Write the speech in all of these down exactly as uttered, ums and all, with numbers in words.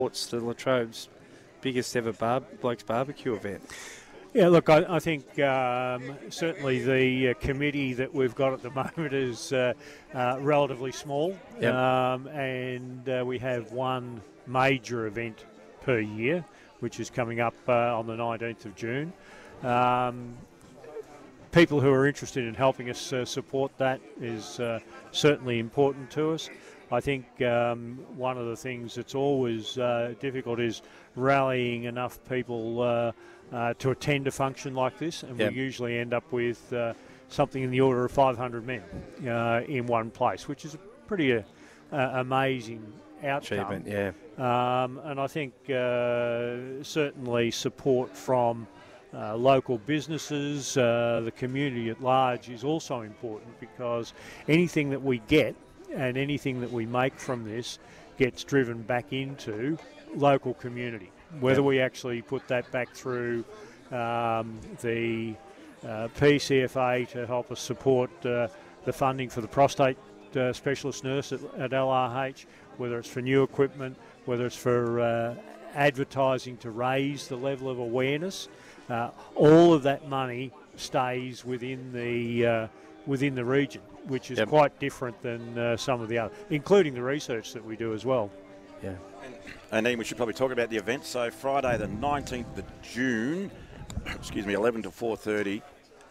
It's the Latrobe's biggest ever bar- Blokes Barbecue event. Yeah, look, I, I think um, certainly the uh, committee that we've got at the moment is uh, uh, relatively small, Yep. um, and uh, we have one major event per year, which is coming up uh, on the nineteenth of June. Um, people who are interested in helping us uh, support that is uh, certainly important to us. I think um, one of the things that's always uh, difficult is rallying enough people uh, uh, to attend a function like this, and Yep. we usually end up with uh, something in the order of five hundred men uh, in one place, which is a pretty uh, uh, amazing outcome. Achievement, yeah. Um, and I think uh, certainly support from uh, local businesses, uh, the community at large is also important, because anything that we get and anything that we make from this gets driven back into local community. Whether Yep. we actually put that back through um, the uh, P C F A to help us support uh, the funding for the prostate uh, specialist nurse at, at L R H, whether it's for new equipment, whether it's for uh, advertising to raise the level of awareness, uh, all of that money stays within the uh, within the region, which is Yep. quite different than uh, some of the other, including the research that we do as well. Yeah. And then we should probably talk about the event. So Friday the nineteenth of June, excuse me, eleven to four thirty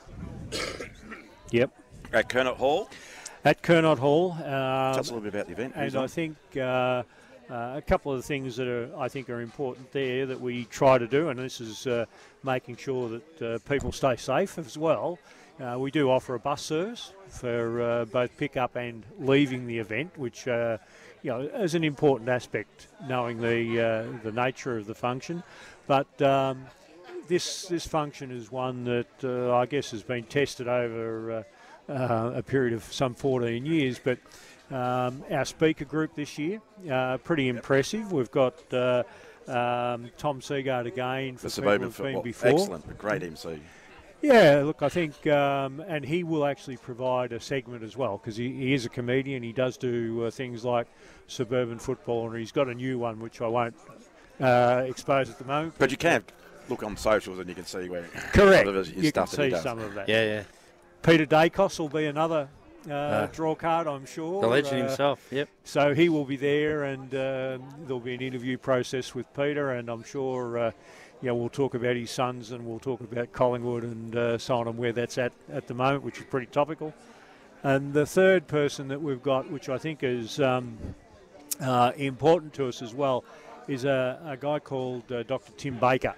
Yep. at Kernot Hall. At Kernot Hall. Um, Tell us a little bit about the event. And Who's I on? think uh, uh, a couple of the things that are, I think, are important there that we try to do, and this is uh, making sure that uh, people stay safe as well. Uh, we do offer a bus service for uh, both pick-up and leaving the event, which uh, you know is an important aspect, knowing the uh, the nature of the function. But um, this this function is one that uh, I guess has been tested over uh, uh, a period of some fourteen years, but. Um, our speaker group this year, uh, pretty impressive. We've got uh, um, Tom Seagard again for The people suburban who've been football. before. Excellent, a great M C. Yeah, look, I think, um, and he will actually provide a segment as well, because he, he is a comedian. He does do uh, things like suburban football, and he's got a new one which I won't uh, expose at the moment. But you can look on socials and you can see where Correct. sort of his You stuff can that he see does. some of that. Yeah, yeah. Peter Dacos will be another uh, Uh, draw card, I'm sure. The legend Uh, himself, yep. So he will be there, and um there'll be an interview process with Peter, and I'm sure uh, you know, we'll talk about his sons, and we'll talk about Collingwood and uh, so on, and where that's at at the moment, which is pretty topical. And the third person that we've got, which I think is um, uh, important to us as well, is a, a guy called uh, Doctor Tim Baker.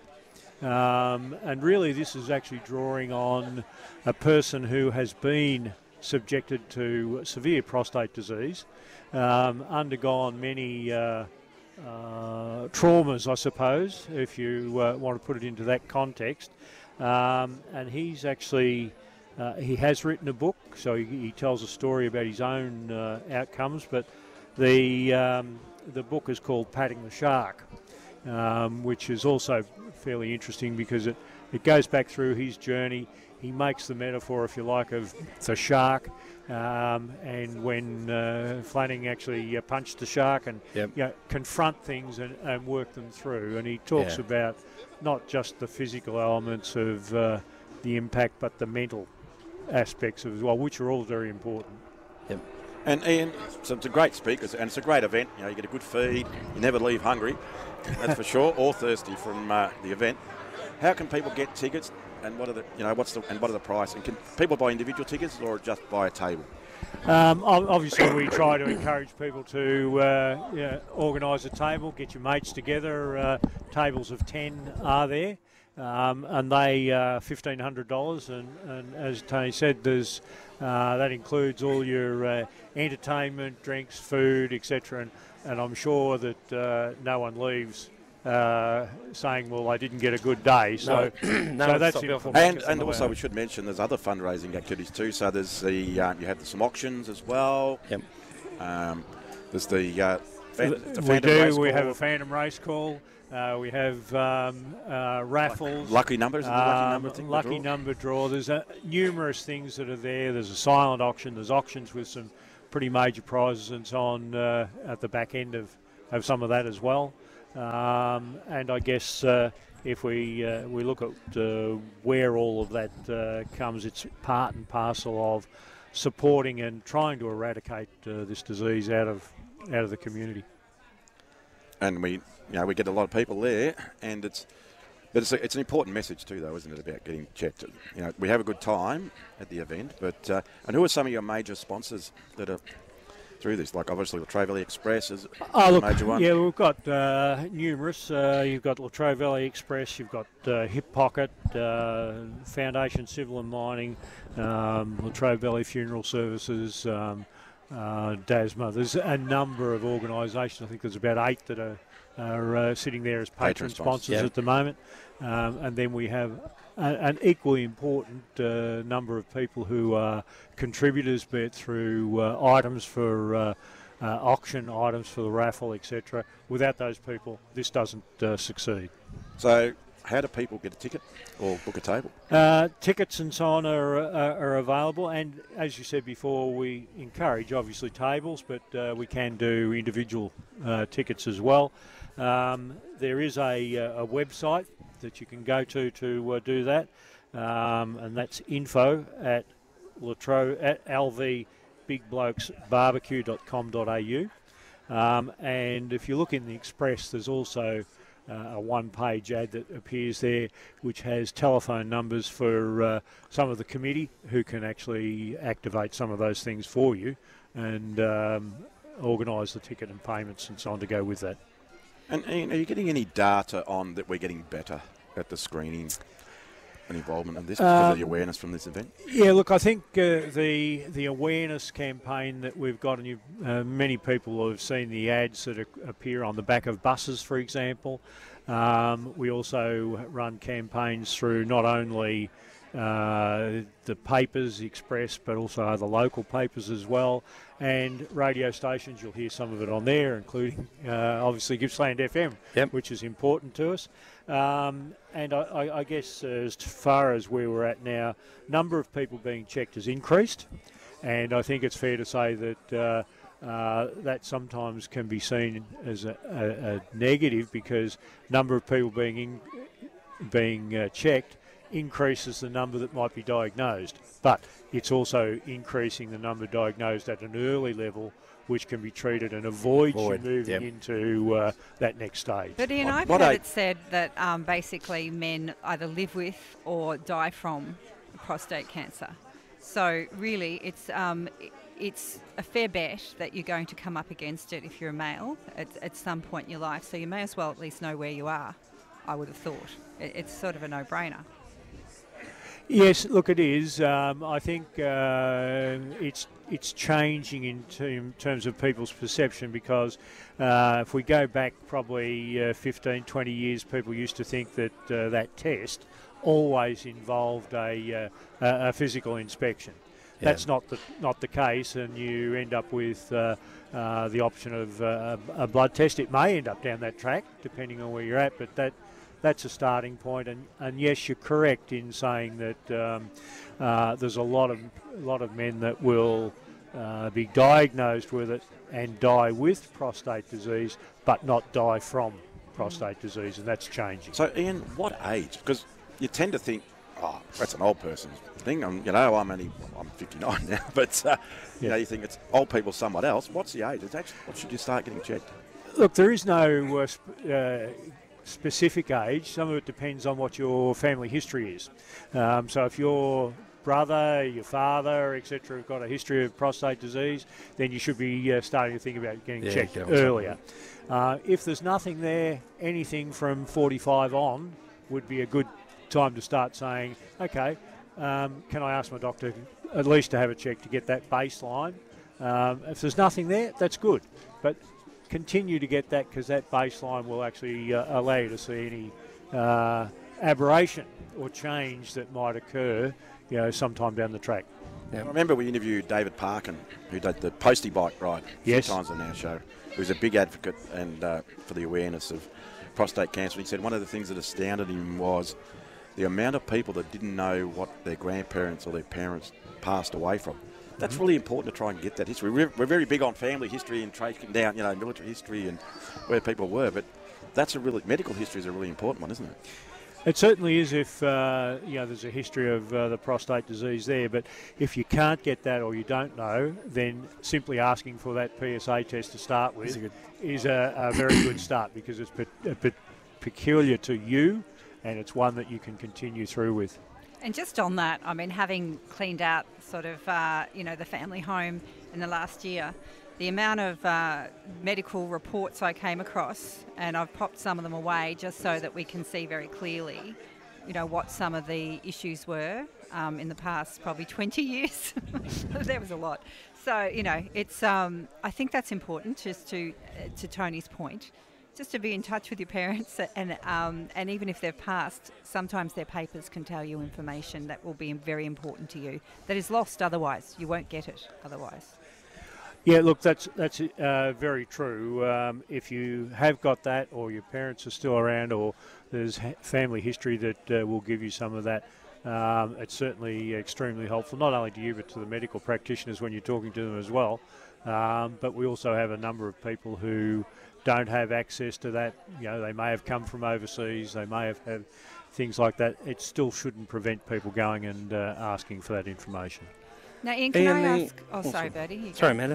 Um, and really this is actually drawing on a person who has been subjected to severe prostate disease, um, undergone many uh, uh, traumas, I suppose, if you uh, want to put it into that context. Um, and he's actually, uh, he has written a book, so he, he tells a story about his own uh, outcomes, but the, um, the book is called Patting the Shark, um, which is also fairly interesting because it, it goes back through his journey. He makes the metaphor, if you like, of the shark, um, and when uh, Flanning actually uh, punched the shark and Yep. you know, confront things and, and work them through. And he talks Yeah. about not just the physical elements of uh, the impact, but the mental aspects of as well, which are all very important. Yep. And Ian, so it's a great speaker, and it's a great event. You know, you get a good feed, you never leave hungry, that's for sure, or thirsty from uh, the event. How can people get tickets? And what are the, you know, what's the, and what are the price? And can people buy individual tickets or just buy a table? Um, ob- obviously, we try to encourage people to uh, you know, organise a table, get your mates together. Uh, tables of ten are there, um, and they are fifteen hundred dollars. And, and as Tony said, there's uh, that includes all your uh, entertainment, drinks, food, et cetera. And, and I'm sure that uh, no one leaves uh, saying, well, I didn't get a good day. So, No so one that's stop you off important. a And Focus and on the also way. we should mention there's other fundraising activities too. So there's the uh, you have some auctions as well. Yep. Um, there's the uh, fan, the we Phantom do. Race We Call. have a Phantom Race Call. Uh, we have um, uh, raffles. lucky numbers. The lucky um, number thing. the lucky draw? number draw. There's uh, numerous things that are there. There's a silent auction. There's auctions with some pretty major prizes and so on uh, at the back end of, of some of that as well. Um, and I guess uh, if we uh, we look at uh, where all of that uh, comes, it's part and parcel of supporting and trying to eradicate uh, this disease out of out of the community. And we, you know, we get a lot of people there, and it's, but it's, a, it's an important message too, though, isn't it, about getting checked? You know, we have a good time at the event, but uh, and who are some of your major sponsors that are through this? Like obviously Latrobe Valley Express is oh, a look, major one. Yeah, we've got uh, numerous. Uh, you've got Latrobe Valley Express, you've got uh, Hip Pocket, uh, Foundation Civil and Mining, um, Latrobe Valley Funeral Services, um, uh, DASMA. There's a number of organisations. I think there's about eight that are, are uh, sitting there as patron, Patron sponsors, sponsors yeah. at the moment. Um, and then we have a, an equally important uh, number of people who are contributors, be it through uh, items for uh, uh, auction, items for the raffle, et cetera. Without those people, this doesn't uh, succeed. So how do people get a ticket or book a table? Uh, tickets and so on are, are, are available, and as you said before, we encourage obviously tables, but uh, we can do individual uh, tickets as well. Um, there is a, a website that you can go to to uh, do that, um, and that's info at Latrobe at l v big blokes barbecue dot com dot a u. Um, and if you look in the Express, there's also uh, a one-page ad that appears there, which has telephone numbers for uh, some of the committee who can actually activate some of those things for you and um, organise the ticket and payments and so on to go with that. And, and are you getting any data on that we're getting better at the screening and involvement of this because Um, of the awareness from this event? Yeah, look, I think uh, the the awareness campaign that we've got, and you, uh, many people have seen the ads that are, appear on the back of buses, for example. Um, we also run campaigns through not only uh, the papers, the Express, but also other local papers as well, and radio stations. You'll hear some of it on there, including uh, obviously Gippsland F M, Yep. which is important to us. Um, and I, I, I guess uh, as far as where we're at now, number of people being checked has increased, and I think it's fair to say that uh, uh, that sometimes can be seen as a, a, a negative, because number of people being in, being uh, checked increases the number that might be diagnosed, but it's also increasing the number diagnosed at an early level, which can be treated and avoid you Avoid, moving yep. into uh, that next stage. But Ian, What- I've what heard I- it said that um, basically men either live with or die from prostate cancer. So really, it's um, i- it's a fair bet that you're going to come up against it if you're a male at, at some point in your life. So you may as well at least know where you are, I would have thought. It, it's sort of a no-brainer. Yes, look, it is. Um, I think uh, it's it's changing in term, terms of people's perception, because uh, if we go back probably uh, fifteen, twenty years, people used to think that uh, that test always involved a, uh, a a physical inspection. Yeah. That's not the not the case, and you end up with uh, uh, the option of uh, a blood test. It may end up down that track, depending on where you're at, but that. That's a starting point, and, and yes, you're correct in saying that um, uh, there's a lot of a lot of men that will uh, be diagnosed with it and die with prostate disease, but not die from prostate disease, and that's changing. So, Ian, what age? Because you tend to think, oh, that's an old person's thing. I'm, you know, I'm only I'm fifty-nine now, but uh, you Yeah. know, you think it's old people somewhat else. What's the age? It's actually, what should you start getting checked? Look, there is no uh, sp- uh, specific age. Some of it depends on what your family history is. Um, so if your brother, your father, et cetera, have got a history of prostate disease, then you should be uh, starting to think about getting Yeah, checked get on earlier. Uh, if there's nothing there, anything from forty-five on would be a good time to start saying, okay, um, can I ask my doctor at least to have a check to get that baseline? Um, if there's nothing there, that's good. But continue to get that, because that baseline will actually uh, allow you to see any uh, aberration or change that might occur, you know, sometime down the track. I remember we interviewed David Parkin, who did the postie bike ride a Yes. few times on our show. Who's a big advocate and uh, for the awareness of prostate cancer. He said one of the things that astounded him was the amount of people that didn't know what their grandparents or their parents passed away from. That's really important to try and get that history. We're, we're very big on family history and tracing down, you know, military history and where people were, but that's a really medical history is a really important one, isn't it? It certainly is if, uh, you know, there's a history of uh, the prostate disease there. But if you can't get that or you don't know, then simply asking for that P S A test to start with Is is a, a very good start, because it's pe- pe- peculiar to you, and it's one that you can continue through with. And just on that, I mean, having cleaned out sort of, uh, you know, the family home in the last year, the amount of uh, medical reports I came across, and I've popped some of them away just so that we can see very clearly, you know, what some of the issues were um, in the past probably twenty years. There was a lot. So, you know, it's. Um, I think that's important, just to uh, to Tony's point, just to be in touch with your parents, and um, and even if they've passed, sometimes their papers can tell you information that will be very important to you that is lost otherwise. You won't get it otherwise. Yeah, look, that's that's uh, very true. Um, if you have got that, or your parents are still around, or there's ha- family history that uh, will give you some of that, um, it's certainly extremely helpful, not only to you but to the medical practitioners when you're talking to them as well. Um, but we also have a number of people who don't have access to that. You know, they may have come from overseas, they may have had things like that. It still shouldn't prevent people going and uh, asking for that information. Now, Ian, can Ian, I the- ask... Oh, sorry, Bertie. you go. Sorry, madam.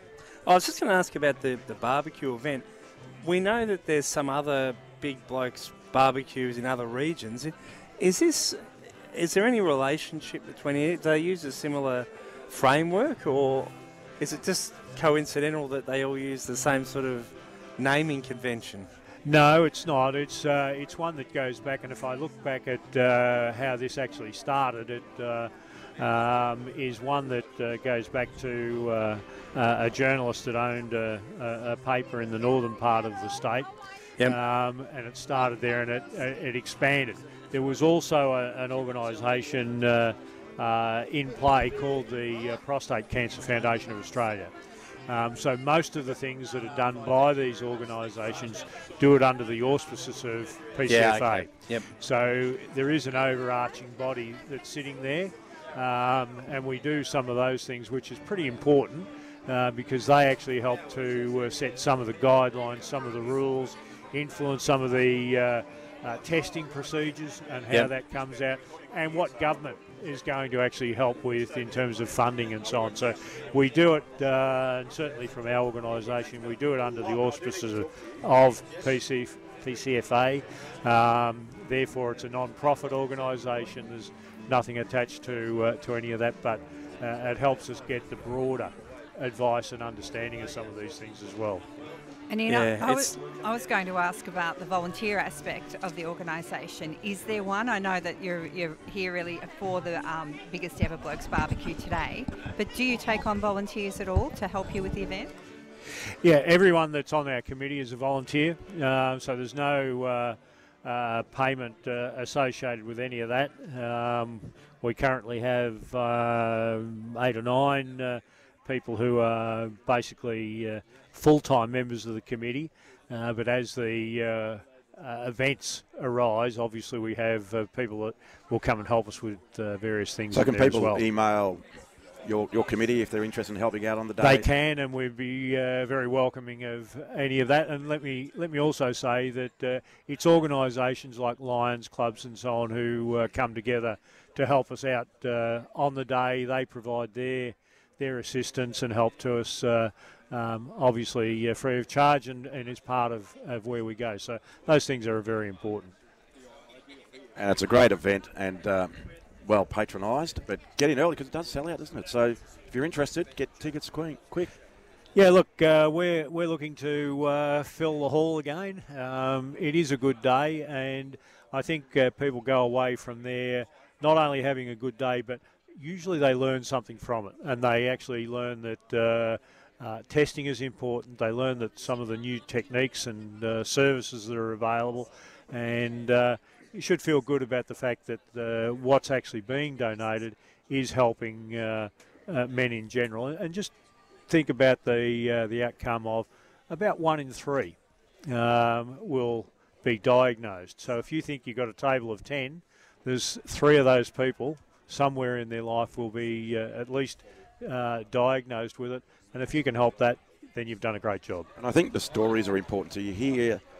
I was just going to ask about the, the barbecue event. We know that there's some other big blokes barbecues in other regions. Is this, is there any relationship between it? Do they use a similar framework, or is it just coincidental that they all use the same sort of naming convention? No, it's not. It's uh, it's one that goes back, and if I look back at uh, how this actually started, it uh, um, is one that uh, goes back to uh, uh, a journalist that owned a, a, a paper in the northern part of the state. Yep. Um, and it started there, and it, it expanded. There was also a, an organisation uh, uh, in play called the uh, Prostate Cancer Foundation of Australia. Um, so most of the things that are done by these organisations do it under the auspices of P C F A. Yeah, okay. Yep. So there is an overarching body that's sitting there, um, and we do some of those things, which is pretty important uh, because they actually help to uh, set some of the guidelines, some of the rules, influence some of the uh, uh, testing procedures and how Yep. that comes out, and what government is going to actually help with in terms of funding and so on. So we do it, uh, and certainly from our organisation, we do it under the auspices of, of P C, P C F A. Um, therefore, it's a non-profit organisation. There's nothing attached to uh, to any of that, but uh, it helps us get the broader advice and understanding of some of these things as well. And you know, Yeah, I, was, it's- I was going to ask about the volunteer aspect of the organisation. Is there one? I know that you're, you're here really for the um, biggest ever Blokes Barbecue today, but do you take on volunteers at all to help you with the event? Yeah, everyone that's on our committee is a volunteer, uh, so there's no uh, uh, payment uh, associated with any of that. Um, we currently have uh, eight or nine uh, people who are basically uh, full-time members of the committee, uh, but as the uh, uh, events arise, obviously we have uh, people that will come and help us with uh, various things. So in can there as people well. email your your committee if they're interested in helping out on the day? They can, and we'd be uh, very welcoming of any of that. And let me let me also say that uh, it's organisations like Lions clubs and so on who uh, come together to help us out uh, on the day. They provide their their assistance and help to us, uh, um, obviously uh, free of charge, and, and is part of, of where we go. So those things are very important. And it's a great event and um, well patronised, but get in early because it does sell out, doesn't it? So if you're interested, get tickets quick. quick. Yeah, look, uh, we're we're looking to uh, fill the hall again. Um, it is a good day, and I think uh, people go away from there not only having a good day, but usually they learn something from it, and they actually learn that uh, uh, testing is important. They learn that some of the new techniques and uh, services that are available, and uh, you should feel good about the fact that uh, what's actually being donated is helping uh, uh, men in general. And just think about the uh, the outcome of about one in three um, will be diagnosed. So if you think you've got a table of ten, there's three of those people somewhere in their life will be uh, at least uh, diagnosed with it. And if you can help that, then you've done a great job. And I think the stories are important. So you hear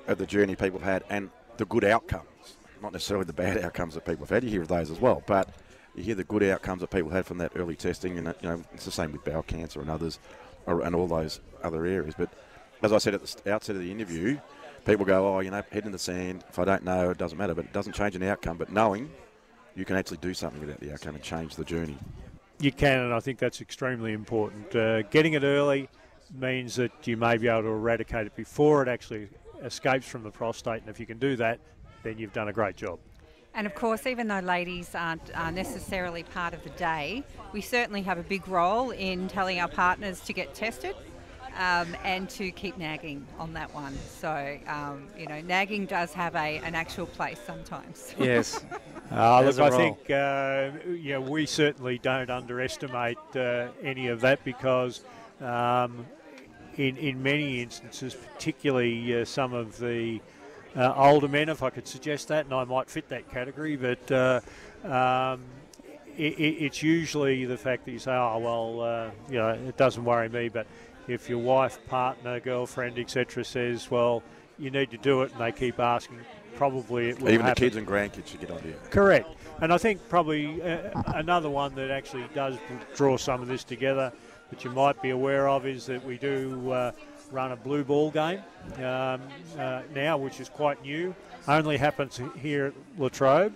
of the journey people have had and the good outcomes, not necessarily the bad outcomes that people have had. You hear of those as well, but you hear the good outcomes that people had from that early testing, and you know it's the same with bowel cancer and others, or, and all those other areas. But as I said at the outset of the interview, people go, oh, you know, head in the sand. If I don't know, it doesn't matter. But it doesn't change an outcome. But knowing you can actually do something without the outcome and change the journey. You can, and I think that's extremely important. Uh, getting it early means that you may be able to eradicate it before it actually escapes from the prostate, and if you can do that, then you've done a great job. And of course, even though ladies aren't uh, necessarily part of the day, we certainly have a big role in telling our partners to get tested um, and to keep nagging on that one. So, um, you know, nagging does have a an actual place sometimes. Yes. Uh, look, a I role. think uh, you know, we certainly don't underestimate uh, any of that because um, in, in many instances, particularly uh, some of the Uh, older men, if I could suggest that, and I might fit that category, but uh, um, it, it's usually the fact that you say, oh, well, uh, you know, it doesn't worry me, but if your wife, partner, girlfriend, et cetera says, well, you need to do it, and they keep asking, probably it will Even happen. the kids and grandkids should get on here. Correct. And I think probably uh, another one that actually does draw some of this together that you might be aware of is that we do uh, run a blue ball game um, uh, now, which is quite new. Only happens here at Latrobe,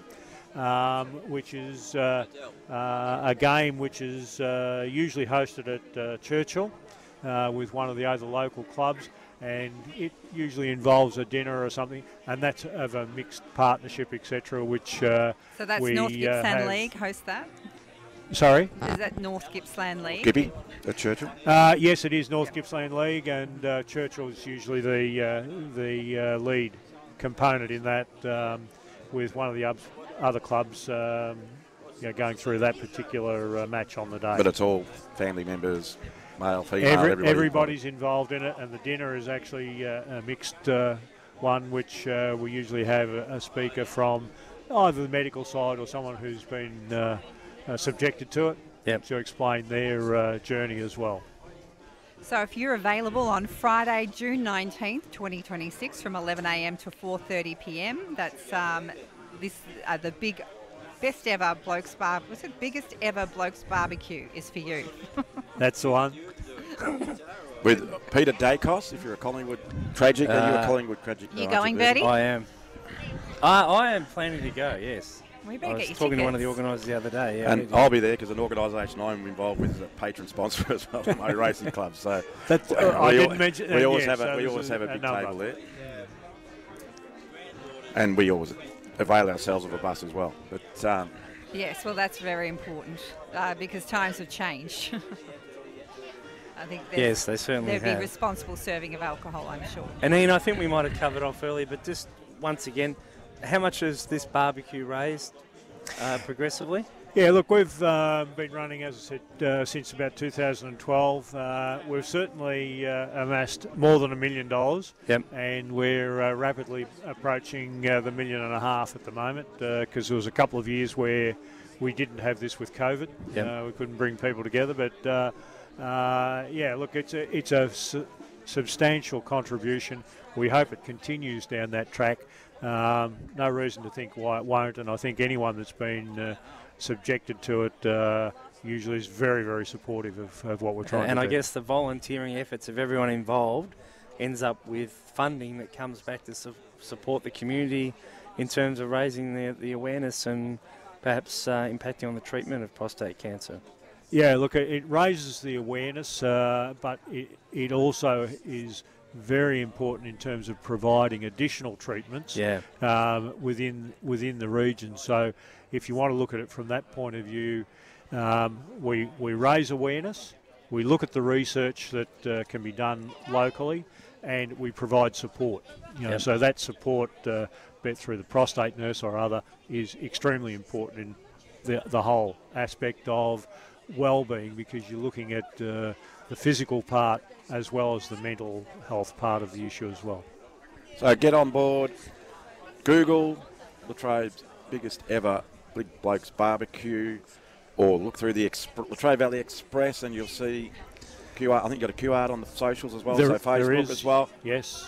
um, which is uh, uh, a game which is uh, usually hosted at uh, Churchill uh, with one of the other local clubs, and it usually involves a dinner or something, and that's of a mixed partnership, et cetera, which uh, So that's we, North uh, Gippsland have- League host that? Sorry? Is that North Gippsland League? Gippy at Churchill. Uh, yes, it is North Gippsland League, and uh, Churchill is usually the uh, the uh, lead component in that, um, with one of the ubs, other clubs um, you know, going through that particular uh, match on the day. But it's all family members, male, female, Every, everybody. everybody's involved in it, and the dinner is actually uh, a mixed uh, one, which uh, we usually have a, a speaker from either the medical side or someone who's been uh, uh, subjected to it, Yep. to explain their uh, journey as well. So if you're available on Friday, June nineteenth, twenty twenty-six from eleven a m to four thirty p m, that's um, this uh, the big best ever Blokes Bar, what's it, biggest ever Blokes Barbecue is for you. That's the one. With Peter Dacos, if you're a Collingwood tragic, are you a Uh, Collingwood tragic? You uh, going, person? Bertie? I am. I, I am planning to go, yes. We I better was get your talking to one of the tickets. organisers the other day. Yeah, And we- I'll be there because an organisation I'm involved with is a patron sponsor as well, my racing club. So That's, we, uh, I didn't al- mention. we uh, always yeah, have a so we there's always have a big number. table there, and we always avail ourselves of a bus as well. But um, Yes, well, that's very important uh, because times have changed. I think there's- yes, they certainly there'd be have. responsible serving of alcohol, I'm sure. And Ian, I think we might have covered off earlier, but just once again, how much has this barbecue raised uh, progressively? Yeah, look, we've uh, been running, as I said, uh, since about two thousand twelve. Uh, we've certainly uh, amassed more than a million dollars, Yep. and we're uh, rapidly approaching uh, the million and a half at the moment, because there was a couple of years where we didn't have this with COVID. Yep. Uh, we couldn't bring people together, but uh, uh, yeah, look, it's a it's a su- substantial contribution. We hope it continues down that track. Um, no reason to think why it won't, and I think anyone that's been uh, subjected to it uh, usually is very, very supportive of, of what we're trying And to I do. guess the volunteering efforts of everyone involved ends up with funding that comes back to su- support the community in terms of raising the, the awareness and perhaps uh, impacting on the treatment of prostate cancer. Yeah, look, it it raises the awareness, uh, but it, it also is very important in terms of providing additional treatments Yeah. um, within within the region. So if you want to look at it from that point of view, um, we, we raise awareness, we look at the research that uh, can be done locally, and we provide support. You know, Yep. So that support, uh, be it through the prostate nurse or other, is extremely important in the, the whole aspect of well-being, because you're looking at uh, the physical part as well as the mental health part of the issue as well. so get on board. Google Latrobe's biggest ever Big Blokes Barbecue, or look through the Exp- Latrobe Valley Express, and you'll see Q R. I think you've got a Q R on the socials as well, There- so Facebook there is. as well. Yes.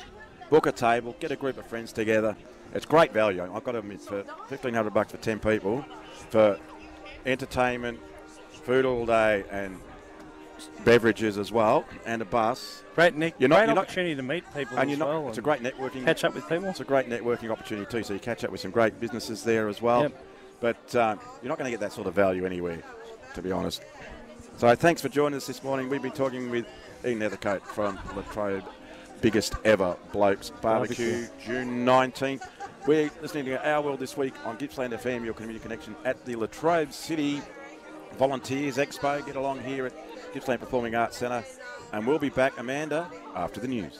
book a table, get a group of friends together. It's great value. I've got to admit, for fifteen hundred bucks for ten people, for entertainment, food all day, and beverages as well, and a bus. Great, Nick. You're not- great you're not- opportunity to meet people And as you're not, well. it's a and great networking. catch up with people. It's a great networking opportunity too. So you catch up with some great businesses there as well. Yep. But uh, you're not going to get that sort of value anywhere, to be honest. So thanks for joining us this morning. We've been talking with Ian Nethercote from Latrobe, biggest ever Blokes Barbecue, Barbecue. June nineteenth. We're listening to Our World this week on Gippsland F M, your community connection at the Latrobe City Volunteers Expo. Get along here at Gippsland Performing Arts Centre. And we'll be back, Amanda, after the news.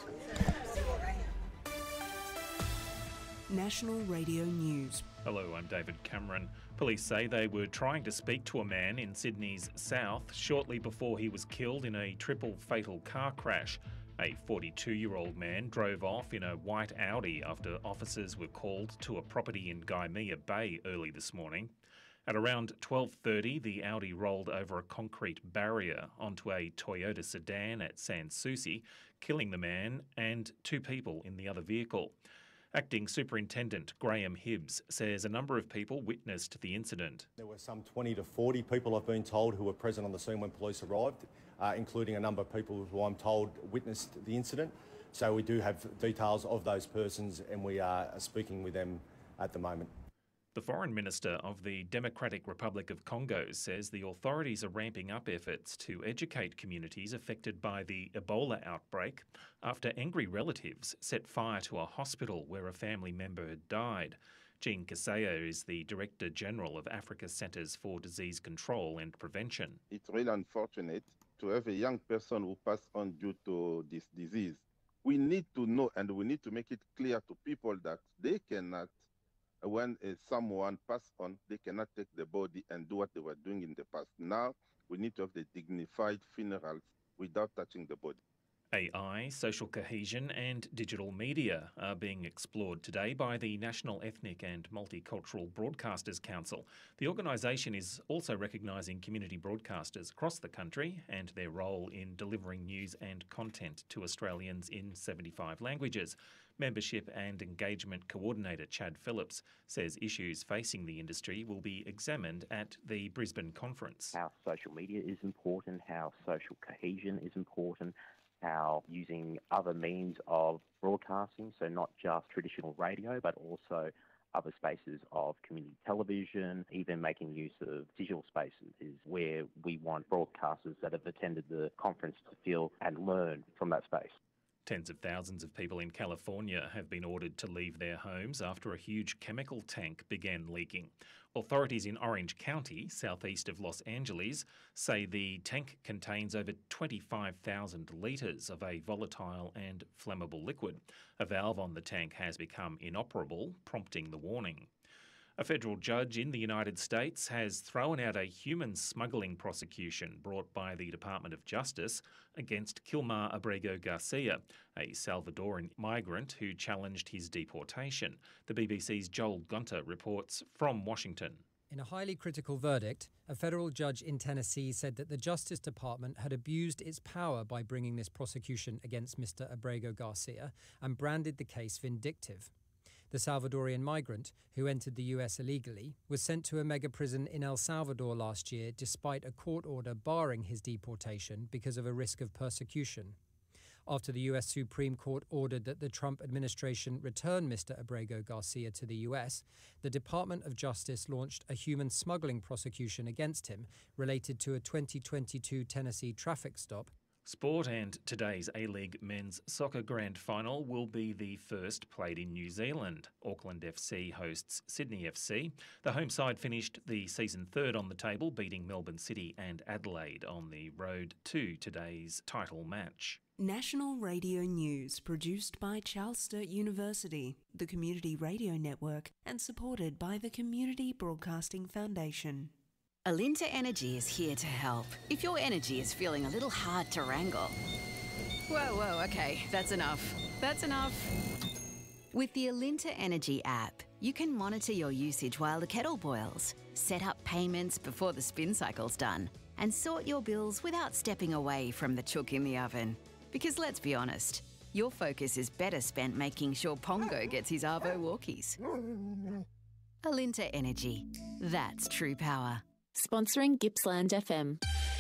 National Radio News. Hello, I'm David Cameron. Police say they were trying to speak to a man in Sydney's south shortly before he was killed in a triple fatal car crash. A forty-two-year-old man drove off in a white Audi after officers were called to a property in Gymea Bay early this morning. At around twelve thirty, the Audi rolled over a concrete barrier onto a Toyota sedan at Sans Souci, killing the man and two people in the other vehicle. Acting Superintendent Graham Hibbs says a number of people witnessed the incident. There were some twenty to forty people, I've been told, who were present on the scene when police arrived, uh, including a number of people who I'm told witnessed the incident. So we do have details of those persons and we are speaking with them at the moment. The Foreign Minister of the Democratic Republic of Congo says the authorities are ramping up efforts to educate communities affected by the Ebola outbreak after angry relatives set fire to a hospital where a family member had died. Jean Kaseya is the Director General of Africa Centres for Disease Control and Prevention. It's really unfortunate to have a young person who passed on due to this disease. We need to know and we need to make it clear to people that they cannot, when uh, someone passed on, they cannot take the body and do what they were doing in the past. Now, we need to have the dignified funerals without touching the body. A I, social cohesion and digital media are being explored today by the National Ethnic and Multicultural Broadcasters Council. The organisation is also recognising community broadcasters across the country and their role in delivering news and content to Australians in seventy-five languages. Membership and Engagement Coordinator Chad Phillips says issues facing the industry will be examined at the Brisbane conference. How social media is important, how social cohesion is important, how using other means of broadcasting, so not just traditional radio, but also other spaces of community television, even making use of digital spaces is where we want broadcasters that have attended the conference to feel and learn from that space. Tens of thousands of people in California have been ordered to leave their homes after a huge chemical tank began leaking. Authorities in Orange County, southeast of Los Angeles, say the tank contains over twenty-five thousand litres of a volatile and flammable liquid. A valve on the tank has become inoperable, prompting the warning. A federal judge in the United States has thrown out a human smuggling prosecution brought by the Department of Justice against Kilmar Abrego Garcia, a Salvadoran migrant who challenged his deportation. The B B C's Joel Gunter reports from Washington. In a highly critical verdict, a federal judge in Tennessee said that the Justice Department had abused its power by bringing this prosecution against Mister Abrego Garcia and branded the case vindictive. The Salvadorian migrant, who entered the U S illegally, was sent to a mega prison in El Salvador last year despite a court order barring his deportation because of a risk of persecution. After the U S Supreme Court ordered that the Trump administration return Mister Abrego Garcia to the U S, the Department of Justice launched a human smuggling prosecution against him related to a twenty twenty-two Tennessee traffic stop. Sport and today's A-League men's soccer grand final will be the first played in New Zealand. Auckland F C hosts Sydney F C. The home side finished the season third on the table, beating Melbourne City and Adelaide on the road to today's title match. National Radio News, produced by Charles Sturt University, the Community Radio Network, and supported by the Community Broadcasting Foundation. Alinta Energy is here to help. If your energy is feeling a little hard to wrangle. Whoa, whoa, okay, that's enough. That's enough. With the Alinta Energy app, you can monitor your usage while the kettle boils, set up payments before the spin cycle's done, and sort your bills without stepping away from the chook in the oven. Because let's be honest, Your focus is better spent making sure Pongo gets his Arvo walkies. Alinta Energy. That's true power. Sponsoring Gippsland F M.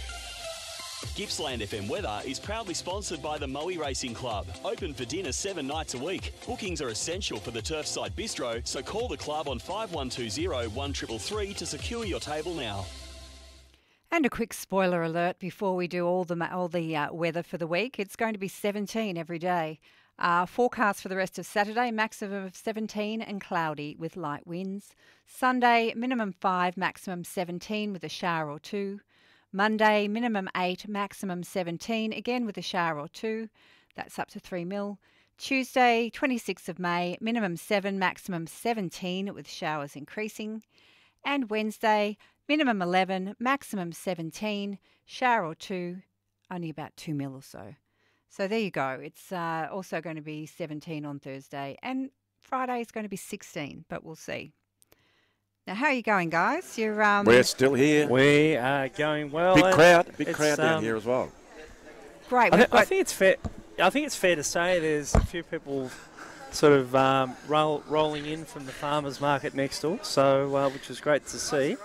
Gippsland F M weather is proudly sponsored by the Moe Racing Club. Open for dinner seven nights a week. Bookings are essential for the Turfside Bistro, so call the club on five one two zero, one three three three to secure your table now. And a quick spoiler alert before we do all the ma- all the uh, weather for the week. It's going to be seventeen every day. Uh, forecast for the rest of Saturday, maximum of seventeen and cloudy with light winds. Sunday, minimum five, maximum seventeen with a shower or two. Monday, minimum eight, maximum seventeen, again with a shower or two. That's up to three mil. Tuesday, twenty-sixth of May, minimum seven, maximum seventeen with showers increasing. And Wednesday, minimum eleven, maximum seventeen, shower or two, only about two mil or so. So there you go. It's uh, also going to be seventeen on Thursday, and Friday is going to be sixteen, but we'll see. Now, how are you going, guys? You're um, We're still here. We are going well. Big crowd, big It's, crowd down um, here as well. Great. I, We've th- I got think it's fair. I think it's fair to say there's a few people sort of um, roll, rolling in from the farmers market next door, so uh, which is great to see.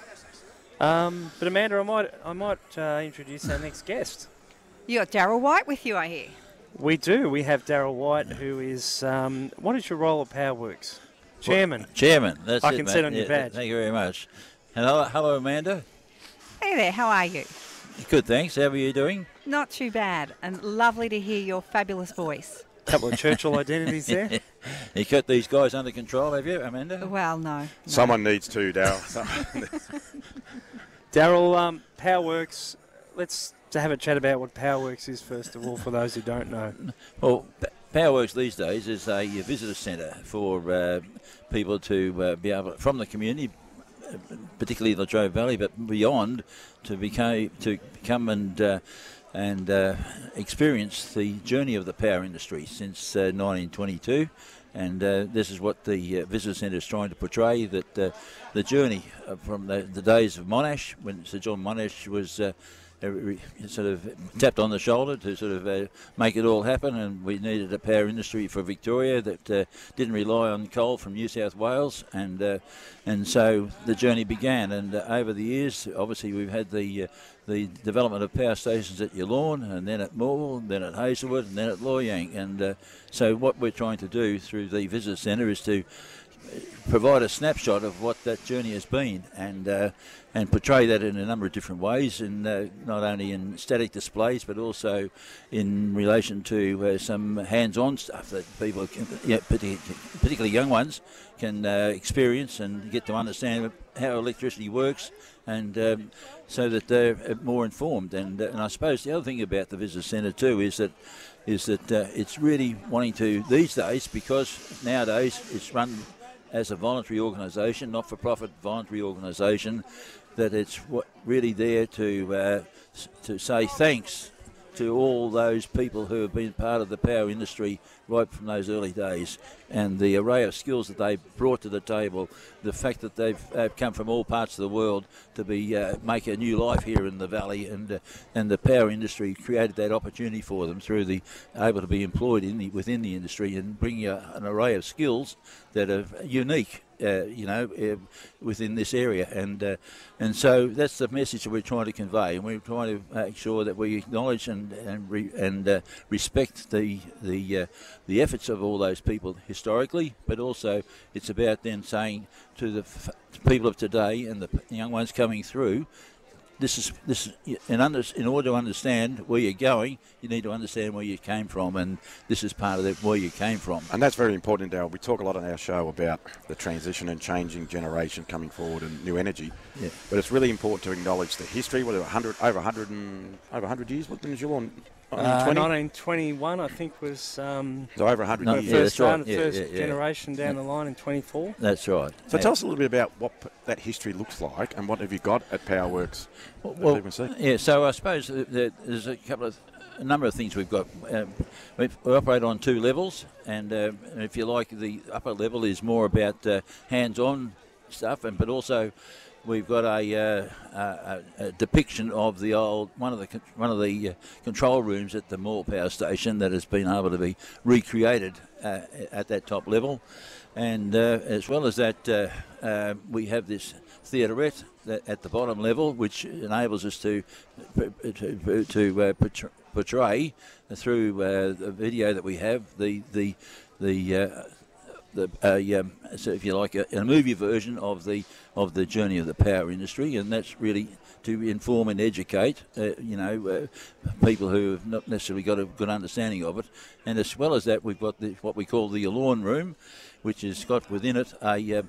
Um, but Amanda, I might I might uh, introduce our next guest. you got Daryl White with you, I hear. We do. We have Daryl White, who is um, what is your role at Powerworks? Chairman. Well, chairman. That's I it, can mate. see it on yeah, your badge. Thank you very much. Hello, hello, Amanda. Hey there, how are you? Good, thanks. How are you doing? Not too bad, and lovely to hear your fabulous voice. Couple of Churchill identities there. You got these guys under control, have you, Amanda? Well, no. no. Someone needs to, Daryl. Daryl, um, Powerworks. Let's to have a chat about what Powerworks is first of all, for those who don't know. Well, P- Powerworks these days is a visitor centre for uh, people to uh, be able, from the community, uh, particularly the Latrobe Valley, but beyond, to become to come and uh, and uh, experience the journey of the power industry since uh, nineteen twenty-two. And uh, this is what the uh, visitor centre is trying to portray, that uh, the journey uh, from the, the days of Monash, when Sir John Monash was uh, sort of tapped on the shoulder to sort of uh, make it all happen, and we needed a power industry for Victoria that uh, didn't rely on coal from New South Wales, and uh, and so the journey began. And uh, over the years, obviously, we've had the uh, the development of power stations at Yallourn, and then at Morwell, and then at Hazelwood, and then at Loy Yang. And uh, so what we're trying to do through the visitor centre is to provide a snapshot of what that journey has been, and uh, and portray that in a number of different ways, and uh, not only in static displays but also in relation to uh, some hands-on stuff that people, can, yeah, particularly, particularly young ones, can uh, experience and get to understand how electricity works, and um, so that they're more informed. And, uh, and I suppose the other thing about the visitor centre too is that is that uh, it's really wanting to, these days, because nowadays it's run as a voluntary organisation, not-for-profit voluntary organisation, that it's what really there to uh, to say thanks to all those people who have been part of the power industry right from those early days, and the array of skills that they brought to the table, the fact that they've uh, come from all parts of the world to be uh, make a new life here in the valley, and uh, and the power industry created that opportunity for them through the able to be employed in the within the industry and bring a, an array of skills that are unique. Uh, you know, uh, within this area, and uh, and so that's the message that we're trying to convey, and we're trying to make sure that we acknowledge and and re, and uh, respect the the uh, the efforts of all those people historically, but also it's about then saying to the f- people of today and the young ones coming through, This is this is, in, under, in order to understand where you're going, you need to understand where you came from, and this is part of the, where you came from. And that's very important, Dale. We talk a lot on our show about the transition and changing generation coming forward and new energy. Yeah. But it's really important to acknowledge the history. What, one hundred, over one hundred and over one hundred years? What was Yallourn? Uh, nineteen twenty-one, I think, was um, so over one hundred no, years. Yeah, first that's right. round, the Yeah, first yeah, yeah. generation down Yeah. the line in twenty-four. That's right. So Yeah. tell us a little bit about what p- that history looks like, and what have you got at Powerworks? Well, that well, people see? yeah. So I suppose that that there's a couple of a number of things we've got. Um, we we operate on two levels, and uh, if you like, the upper level is more about uh, hands-on stuff, and but also we've got a, uh, a, a depiction of the old one of the one of the uh, control rooms at the Moore Power Station that has been able to be recreated uh, at that top level, and uh, as well as that, uh, uh, we have this theaterette at the bottom level, which enables us to to, to uh, portray through uh, the video that we have the the the. Uh, The, uh, um, so if you like, a, a movie version of the of the journey of the power industry, and that's really to inform and educate, uh, you know, uh, people who have not necessarily got a good understanding of it. And as well as that, we've got the, what we call the Lawn Room, which has got within it a um,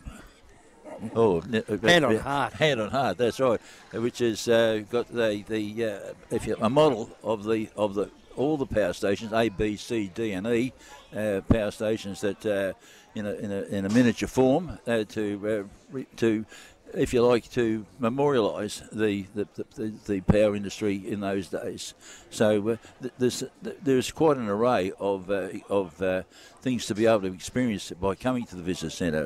oh hand on heart, hand on heart. That's right, which has uh, got the the uh, if you, a model of the of the all the power stations A, B, C, D, and E uh, power stations that. Uh, In a, in a in a miniature form uh, to uh, re, to, if you like, to memorialise the the, the the power industry in those days. So uh, th- there's there's quite an array of uh, of uh, things to be able to experience by coming to the visitor centre.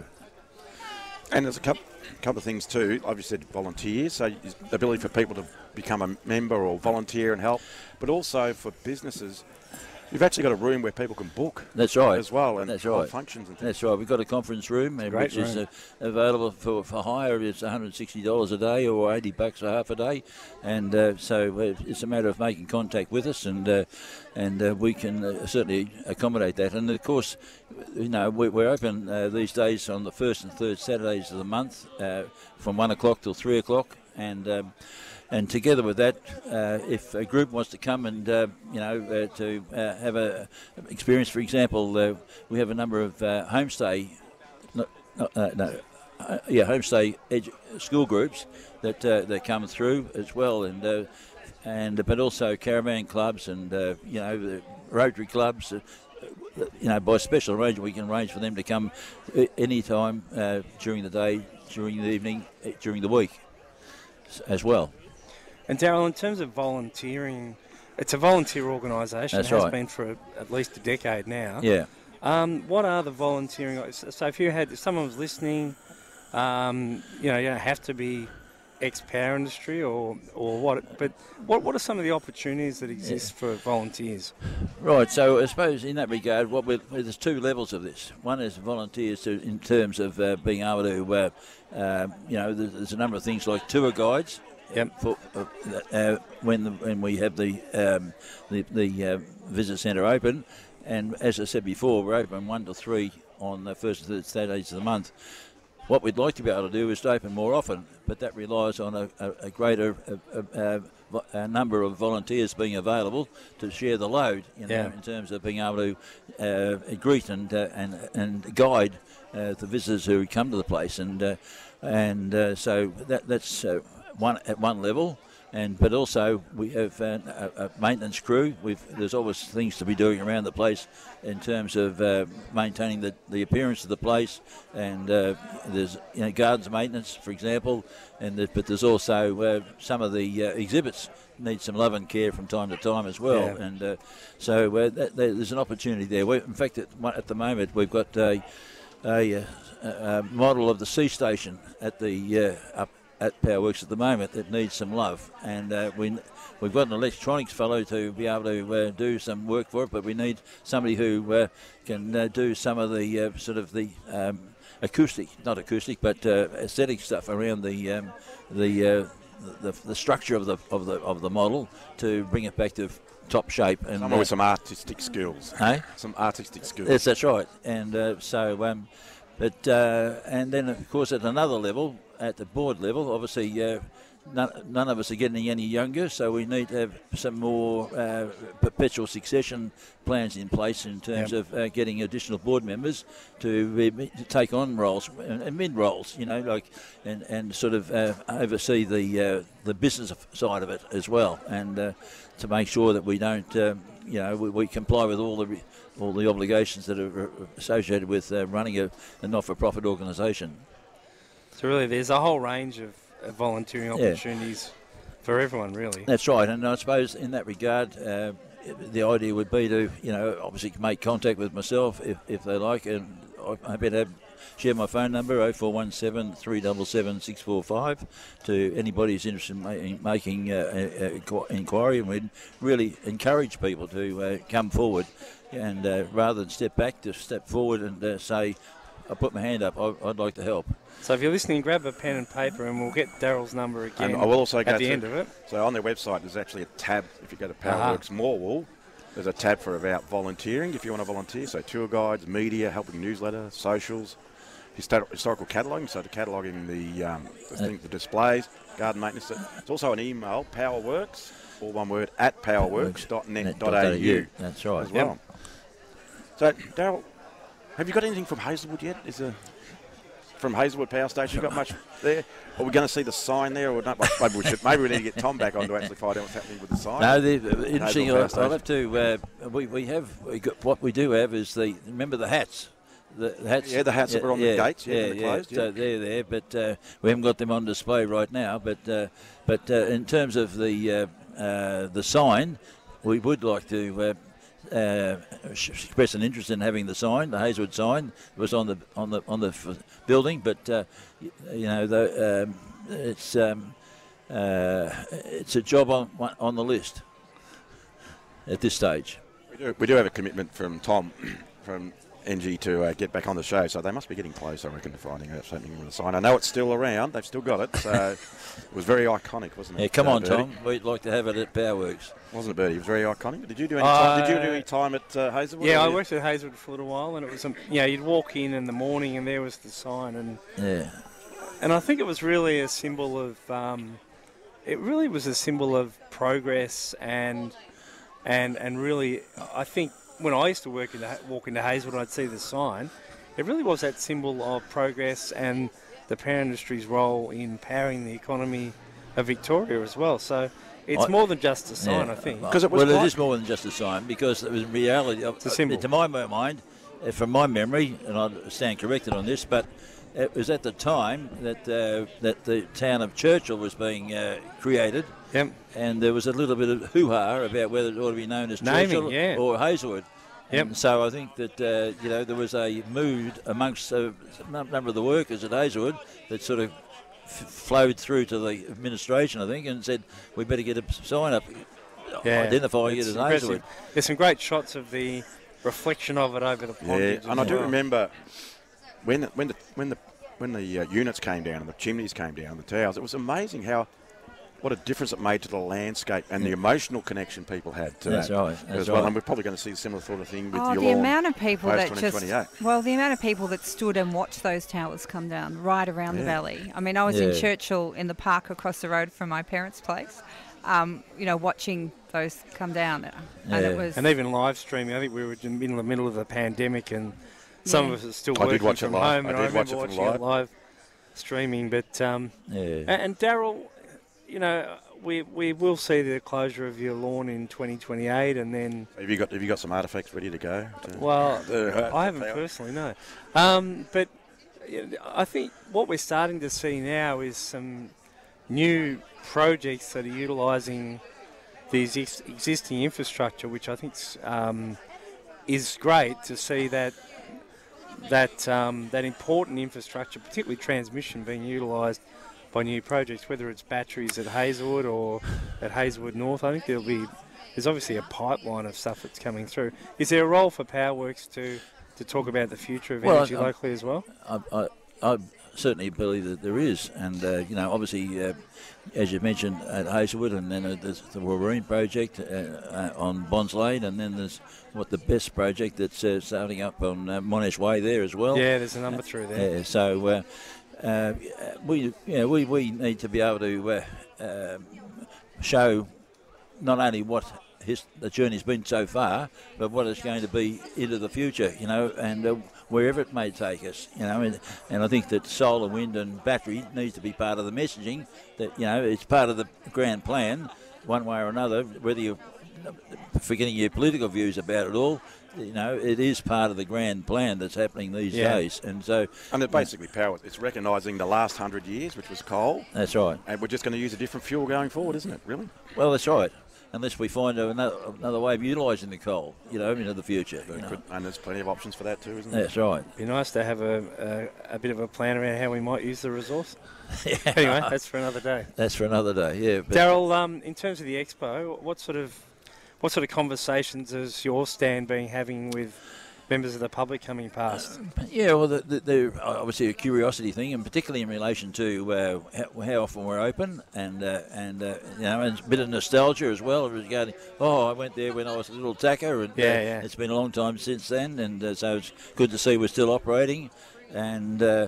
And there's a couple couple of things too. Like you said, volunteers, so the ability for people to become a member or volunteer and help, but also for businesses. You've actually got a room where people can book. That's right. As well, and that's right. Functions and things. That's right. We've got a conference room, uh, which room. is uh, available for, for hire. It's one hundred sixty dollars a day or eighty bucks a half a day, and uh, so uh, it's a matter of making contact with us, and uh, and uh, we can uh, certainly accommodate that. And of course, you know, we, we're open uh, these days on the first and third Saturdays of the month, uh, from one o'clock till three o'clock, and. Um, And together with that, uh, if a group wants to come and, uh, you know, uh, to uh, have a experience, for example, uh, we have a number of uh, homestay, no, no, uh, no uh, yeah, homestay edu- school groups that uh, that come through as well, and uh, and but also caravan clubs and uh, you know the Rotary clubs. Uh, you know, by special arrangement, we can arrange for them to come any time uh, during the day, during the evening, during the week, as well. And Daryl, in terms of volunteering, it's a volunteer organisation. That's it has right. been for a, at least a decade now. Yeah. Um, what are the volunteering? So if you had, if someone was listening, um, you know, you don't have to be ex-power industry or or what, but what what are some of the opportunities that exist yeah. for volunteers? Right. So I suppose in that regard, what we're, there's two levels of this. One is volunteers to, in terms of uh, being able to, uh, uh, you know, there's, there's a number of things like tour guides. Yep. For, uh, uh, when the, when we have the um, the, the uh, visitor centre open, and as I said before, we're open one to three on the first and third Saturdays of the month. What we'd like to be able to do is to open more often, but that relies on a, a, a greater uh, uh, a number of volunteers being available to share the load, you know, yeah. in terms of being able to uh, greet and uh, and and guide uh, the visitors who come to the place, and uh, and uh, so that that's. Uh, One at one level, and but also we have uh, a, a maintenance crew. We've there's always things to be doing around the place in terms of uh, maintaining the, the appearance of the place, and uh, there's you know gardens maintenance, for example, and the, but there's also uh, some of the uh, exhibits need some love and care from time to time as well, yeah. and uh, so uh, that, there's an opportunity there. We're, in fact, at, at the moment we've got a, a, a model of the sea station at the uh, up. at Powerworks at the moment that needs some love, and uh, we we've got an electronics fellow to be able to uh, do some work for it, but we need somebody who uh, can uh, do some of the uh, sort of the um, acoustic, not acoustic, but uh, aesthetic stuff around the um, the, uh, the the structure of the of the of the model to bring it back to top shape. And someone uh, with some artistic skills. Hey, some artistic skills. Yes, that's right, and uh, so. Um, But uh, and then of course at another level, at the board level, obviously uh, none, none of us are getting any younger, so we need to have some more uh, perpetual succession plans in place in terms yep. of uh, getting additional board members to, uh, to take on roles and, and mid roles, you know, like and, and sort of uh, oversee the uh, the business side of it as well, and uh, to make sure that we don't, um, you know, we, we comply with all the. Re- all the obligations that are associated with uh, running a, a not-for-profit organisation. So really there's a whole range of, of volunteering opportunities yeah. for everyone, really. That's right, and I suppose in that regard, uh, the idea would be to, you know, obviously make contact with myself if, if they like, and I'm happy to have share my phone number, oh four one seven, three seven seven, six four five, to anybody who's interested in ma- making uh, uh, inquiry. And we'd really encourage people to uh, come forward and uh, rather than step back, to step forward and uh, say, I put my hand up, I, I'd like to help. So if you're listening, grab a pen and paper and we'll get Daryl's number again and I will also at go the to, end of it. So on their website there's actually a tab, if you go to Uh-huh. Powerworks Morwell, there's a tab for about volunteering if you want to volunteer. So tour guides, media, helping newsletter, socials, histor- historical cataloguing, so to cataloguing the, um, the, thing, the displays, garden maintenance. It's also an email, Powerworks, all one word, at powerworks dot net dot a u. That's right. As well. So, Daryl, have you got anything from Hazelwood yet? Is there, from Hazelwood Power Station, you got much there? Are we going to see the sign there, or not? Maybe we should. Maybe we need to get Tom back on to actually find out what's happening with the sign. No, the, the, interesting. Hazelwood I'll, Power I'll have to. Uh, we we have we got, what we do have is the remember the hats. The, the hats. Yeah, the hats that were on the gates, yeah, yeah, when they're yeah. closed, yeah. So they're there, but uh, we haven't got them on display right now. But uh, but uh, in terms of the uh, uh, the sign, we would like to. Uh, Uh, express an interest in having the sign. The Hazelwood sign was on the on the on the f- building, but uh, y- you know the, um, it's um, uh, it's a job on on the list at this stage. We do, we do have a commitment from Tom from N G to uh, get back on the show, so they must be getting close, I reckon, to finding out something with the sign. I know it's still around; they've still got it. So it was very iconic, wasn't it? Yeah, come uh, on, Bertie? Tom. We'd like to have it at Powerworks. Wasn't it, Bertie? It was very iconic. Did you do any? Uh, time, did you do any time at uh, Hazelwood? Yeah, or I you- worked at Hazelwood for a little while, and it was, um, you know, you'd walk in in the morning, and there was the sign, and Yeah. and I think it was really a symbol of, um, it really was a symbol of progress, and and and really, I think when I used to work in the, walk into Hazelwood, I'd see the sign. It really was that symbol of progress and the power industry's role in powering the economy of Victoria as well. So it's I- more than just a sign, Yeah. I think. Because it was well, it is more than just a sign, because it was reality. It's a symbol. To my mind, uh, from my memory, and I stand corrected on this, but it was at the time that uh, that the town of Churchill was being uh, created. Yep. And there was a little bit of hoo-ha about whether it ought to be known as Naming, Churchill yeah. or Hazelwood. Yep. And so I think that uh, you know there was a mood amongst a number of the workers at Hazelwood that sort of f- flowed through to the administration, I think, and said we better get a sign up identifying it it's as impressive. Hazelwood. There's some great shots of the reflection of it over the pond. Yeah, as and I do well. remember when the, when the when the when the uh, units came down and the chimneys came down, the towers. It was amazing how what a difference it made to the landscape and the emotional connection people had to That's that right, that's as well. right. And we're probably going to see a similar sort of thing with Oh, your the amount of people that just twenty-eight. well, the amount of people that stood and watched those towers come down right around the Yeah. valley. I mean, I was in Yeah. Churchill in the park across the road from my parents' place. Um, you know, watching those come down, and it was And even live streaming. I think we were in the middle of the pandemic, and some Yeah. of us are still I did working watch it from live. home. I and did I remember watch it from watching live. it live streaming. But um, Yeah. a- and Daryl, you know, we we will see the closure of your lawn in twenty twenty-eight, and then Have you got have you got some artefacts ready to go? to- well, to, uh, I haven't power? personally, no. Um, but you know, I think what we're starting to see now is some new projects that are utilising the exis- existing infrastructure, which I think um, is great to see that that um, that important infrastructure, particularly transmission, being utilised by new projects, whether it's batteries at Hazelwood or at Hazelwood North. I think there'll be there's obviously a pipeline of stuff that's coming through. Is there a role for Powerworks to to talk about the future of Well, energy I- I- locally as well? I, I, I certainly believe that there is, and uh, you know, obviously, uh, as you mentioned at Hazelwood, and then uh, there's the Warreen project uh, uh, on Bonds Lane, and then there's what the best project that's uh, starting up on uh, Monash Way there as well. Yeah, there's a number through there. Yeah, so uh, uh, we, yeah, we we need to be able to uh, um show not only what his, the journey's been so far, but what it's going to be into the future, you know, and uh, wherever it may take us, you know, and, and I think that solar, wind and battery needs to be part of the messaging, that, you know, it's part of the grand plan, one way or another, whether you're forgetting your political views about it all, you know, it is part of the grand plan that's happening these Yeah. days. And so... And it basically power. It's recognising the last hundred years, which was coal. That's right. And we're just going to use a different fuel going forward, isn't it? Really? Well, that's right. unless we find another, another way of utilising the coal, you know, into the future. You know. And there's plenty of options for that too, isn't there? That's right. Be nice to have a, a, a bit of a plan around how we might use the resource. Yeah. Anyway, that's for another day. That's for another day, yeah. Daryl, um, in terms of the expo, what sort of what sort of conversations has your stand been having with members of the public coming past? Uh, yeah, well, the, the, they're obviously a curiosity thing, and particularly in relation to uh, how, how often we're open, and uh, and uh, you know, and a bit of nostalgia as well regarding. Oh, I went there when I was a little tacker, and yeah, uh, yeah. it's been a long time since then, and uh, so it's good to see we're still operating, and uh,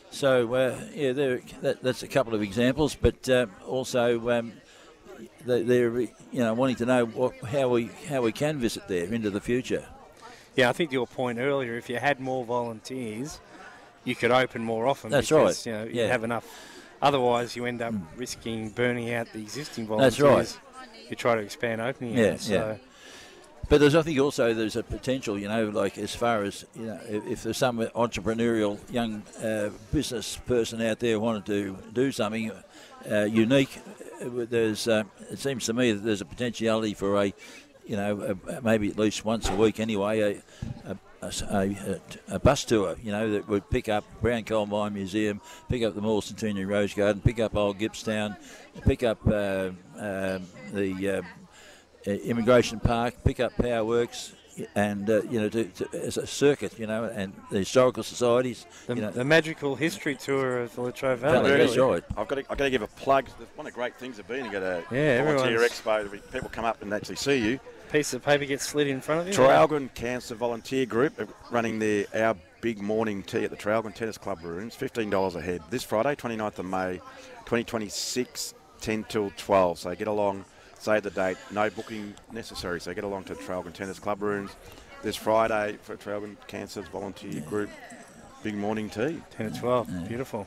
so uh, yeah, there that, that's a couple of examples, but uh, also. Um, they, they're you know wanting to know what, how we how we can visit there into the future. Yeah, I think your point earlier, if you had more volunteers, you could open more often. That's because, right. You know, yeah. you have enough. Otherwise, you end up mm. risking burning out the existing volunteers. That's right. You try to expand opening. Yeah, again, so. yeah. But there's, I think, also there's a potential, you know, like as far as, you know, if, if there's some entrepreneurial young uh, business person out there wanting to do something uh, unique, there's, uh, it seems to me that there's a potentiality for a, you know, a, maybe at least once a week anyway, a, a, a, a bus tour, you know, that would pick up Brown Coal Mine Museum, pick up the Moore Centenary Rose Garden, pick up Old Gippsland, pick up uh, uh, the uh, Immigration Park, pick up Power Works, and, uh, you know, to, to, as a circuit, you know, and the historical societies. The, you know. the magical history tour of the Latrobe Valley. Valley that's right. I've got, to, I've got to give a plug. One of the great things of being to get a yeah, volunteer expo, people come up and actually see you. Piece of paper gets slid in front of you. Traralgon Cancer Volunteer Group are running their Our Big Morning Tea at the Traralgon Tennis Club rooms, fifteen dollars a head. This Friday, twenty-ninth of May, twenty twenty-six, ten till twelve. So get along, save the date, no booking necessary. So get along to Traralgon Tennis Club rooms this Friday for Traralgon Cancer's Volunteer yeah. Group Big Morning Tea. ten to twelve, yeah. Beautiful.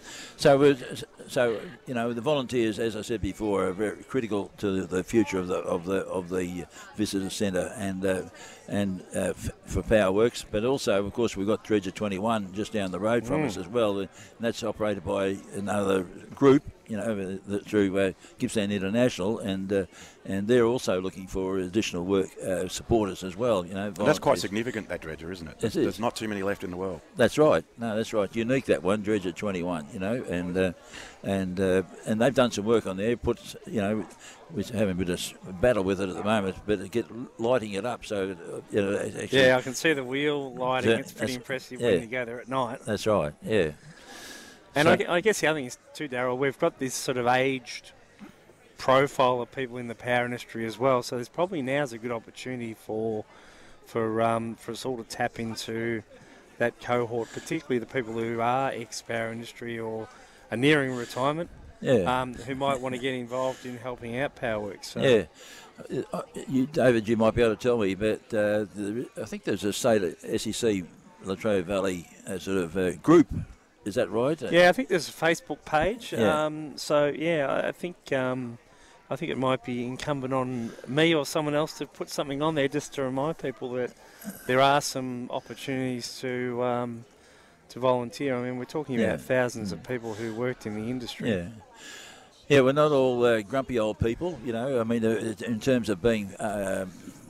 So, so you know, the volunteers, as I said before, are very critical to the future of the of the of the visitor centre and uh, and uh, f- for Power Works. But also, of course, we've got Dredger twenty-one just down the road from mm. us as well, and that's operated by another group, you know, through uh, Gippsland International, and uh, and they're also looking for additional work uh, supporters as well. You know, that's quite significant, that dredger, isn't it? It There's is. not too many left in the world. That's right. No, that's right. Unique, that one, Dredger twenty-one. You know, and uh, and uh, and they've done some work on there. Put you know, we're having a bit of battle with it at the moment, but get lighting it up so you know. Actually, yeah, I can see the wheel lighting. So it's pretty impressive yeah. when you go there at night. That's right. Yeah. And so, I, I guess the other thing is too, Daryl, we've got this sort of aged profile of people in the power industry as well. So there's probably now's a good opportunity for for um, for us all to tap into that cohort, particularly the people who are ex-power industry or are nearing retirement, yeah. um, who might want to get involved in helping out Powerworks. So. Yeah. Uh, you, David, you might be able to tell me, but uh, the, I think there's a state S E C Latrobe Valley uh, sort of uh, group. Is that right? Yeah, I think there's a Facebook page. Yeah. Um, so yeah, I think um, I think it might be incumbent on me or someone else to put something on there just to remind people that there are some opportunities to um, to volunteer. I mean, we're talking yeah. about thousands mm. of people who worked in the industry. Yeah. Yeah, we're not all uh, grumpy old people, you know. I mean, uh, in terms of being, uh,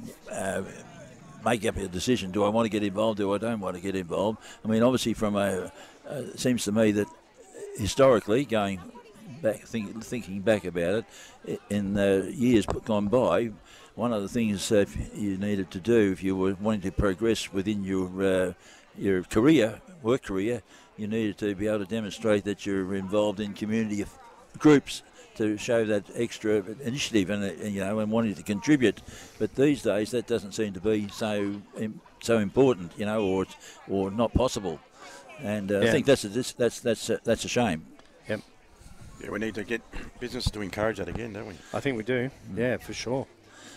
uh, make up a decision, do I want to get involved, do I don't want to get involved? I mean, obviously from a, uh, it seems to me that historically, going back, think, thinking back about it, in the years gone by, one of the things uh, you needed to do if you were wanting to progress within your uh, your career, work career, you needed to be able to demonstrate that you're involved in community groups to show that extra initiative and, and you know and wanting to contribute, but these days that doesn't seem to be so so important, you know, or or not possible, and uh, yeah. I think that's a, that's that's a, that's a shame. Yep. Yeah, we need to get business to encourage that again, don't we? I think we do. Mm. Yeah, for sure.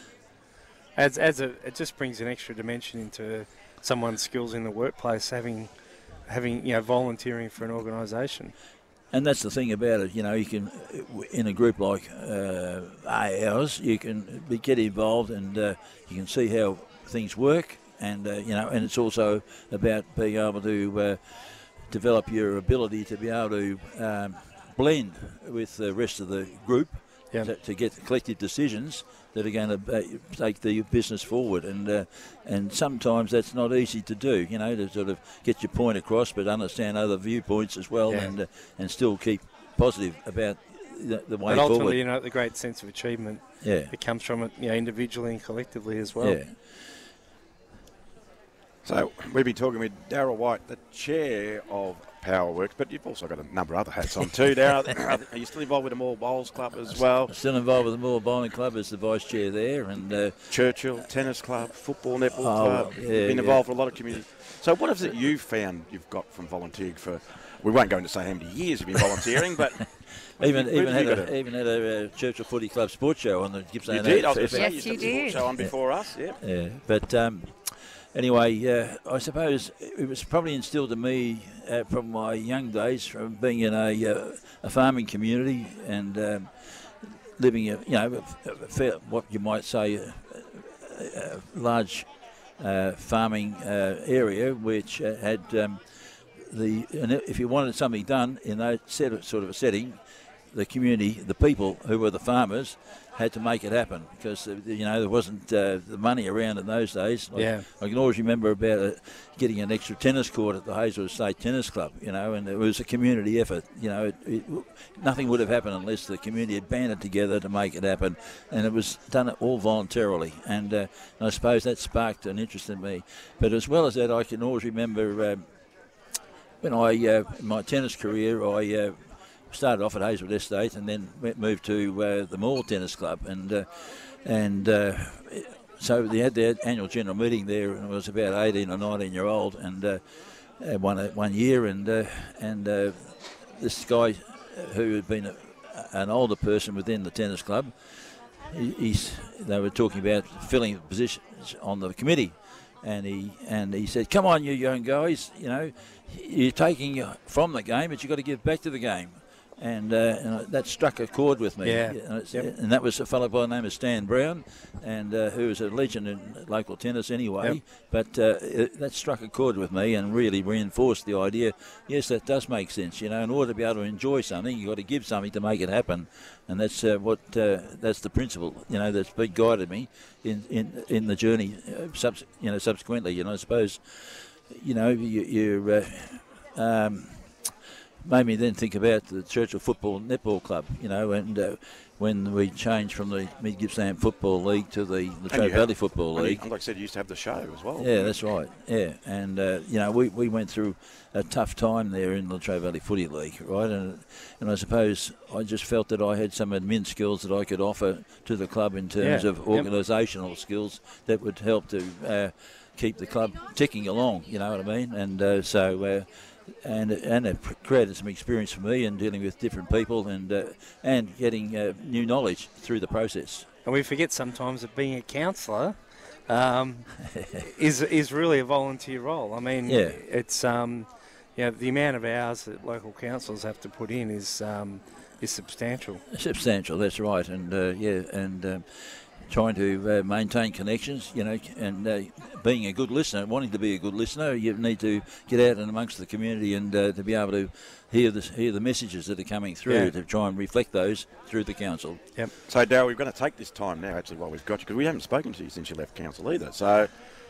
As as a, it just brings an extra dimension into someone's skills in the workplace, having having you know volunteering for an organisation. And that's the thing about it, you know, you can, in a group like uh, ours, you can be, get involved and uh, you can see how things work, and, uh, you know, and it's also about being able to uh, develop your ability to be able to um, blend with the rest of the group yep. to, to get collective decisions that are going to uh, take the business forward. And uh, and sometimes that's not easy to do, you know, to sort of get your point across, but understand other viewpoints as well, yeah. and uh, and still keep positive about the, the way but ultimately, forward. you know, the great sense of achievement yeah. it comes from it, you know, individually and collectively as well. Yeah. So we've been talking with Darryl White, the chair of Powerworks, but you've also got a number of other hats on too, Darryl. Are you still involved with the Moore Bowls Club as well? Still involved with the Moore Bowling Club as the vice chair there, and uh, Churchill Tennis Club, Football Netball oh, Club. yeah, You've been yeah. involved with a lot of community. So what is it you've found you've got from volunteering for? We won't go into say how many years you've been volunteering, but even you, even had a, a, even had a uh, Churchill Footy Club sports show on the Gippsland. You did. I was going to yes, say, you, you did. Show on before yeah. us. Yeah. Yeah, but. Um, Anyway, uh, I suppose it was probably instilled in me uh, from my young days, from being in a, uh, a farming community and um, living, a, you know, a, a fair, what you might say, a, a, a large uh, farming uh, area, which uh, had um, the. And if you wanted something done in that set, sort of a setting, the community, the people who were the farmers, had to make it happen because uh, you know there wasn't uh, the money around in those days. Like, yeah, I can always remember about uh, getting an extra tennis court at the Hazelwood State Tennis Club. You know, and it was a community effort. You know, it, it, nothing would have happened unless the community had banded together to make it happen, and it was done all voluntarily. And, uh, and I suppose that sparked an interest in me. But as well as that, I can always remember um, when I uh, in my tennis career, I. Uh, started off at Hazelwood Estate and then went, moved to uh, the Moore Tennis Club, and uh, and uh, so they had their annual general meeting there, and I was about eighteen or nineteen year old, and uh, one one year, and uh, and uh, this guy who had been a, an older person within the tennis club, he, he's they were talking about filling positions on the committee, and he and he said, "Come on, you young guys, you know, you're taking from the game, but you've got to give back to the game." And, uh, and that struck a chord with me. Yeah. And, yep. and that was a fellow by the name of Stan Brown, and uh, who was a legend in local tennis anyway. Yep. But uh, it, that struck a chord with me and really reinforced the idea, yes, that does make sense. You know, in order to be able to enjoy something, you've got to give something to make it happen. And that's uh, what uh, that's the principle, you know, that's been guided me in, in, in the journey, uh, subs- you know, subsequently. And I suppose, you know, you, you're... Uh, um, made me then think about the Churchill Football Netball Club, you know, and uh, when we changed from the Mid Gippsland Football League to the Latrobe Valley Football and League. You, like I said, you used to have the show as well. Yeah, that's right. Yeah, and uh, you know, we, we went through a tough time there in the Latrobe Valley Footy League, right? And and I suppose I just felt that I had some admin skills that I could offer to the club in terms yeah. of organisational yep. skills that would help to uh, keep the club ticking along. You know what I mean? And uh, so. Uh, And and it created some experience for me in dealing with different people and uh, and getting uh, new knowledge through the process. And we forget sometimes that being a counsellor um, is is really a volunteer role. I mean, yeah. it's um, you know, the amount of hours that local councillors have to put in is um, is substantial. Substantial, that's right. And uh, yeah, and. Um, trying to uh, maintain connections, you know, and uh, being a good listener, wanting to be a good listener, you need to get out and amongst the community and uh, to be able to hear the, hear the messages that are coming through, yeah. to try and reflect those through the council. Yep. So, Darryl, we're going to take this time now, actually, while we've got you, because we haven't spoken to you since you left council either. So,